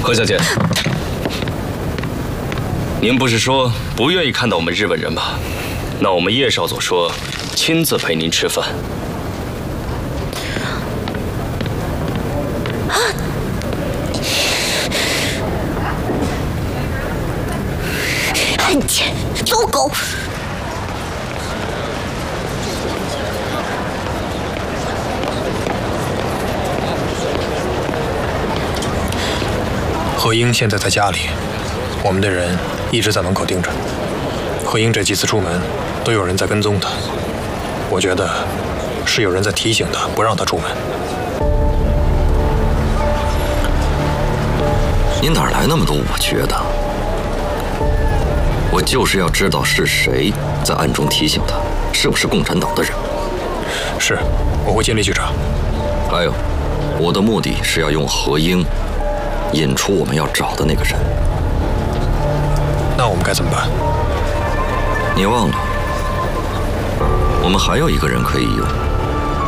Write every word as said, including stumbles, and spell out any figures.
何小姐，您不是说不愿意看到我们日本人吗？那我们叶少佐说亲自陪您吃饭。 汉奸，走狗！ 何英现在在家里，我们的人一直在门口盯着。何英这几次出门，都有人在跟踪他。我觉得是有人在提醒他，不让他出门。 你哪来那么多我觉得？我就是要知道是谁在暗中提醒他，是不是共产党的人？ 是，我会尽力去查。 还有，我的目的是要用何英引出我们要找的那个人。 那我们该怎么办？ 你忘了，我们还有一个人可以用。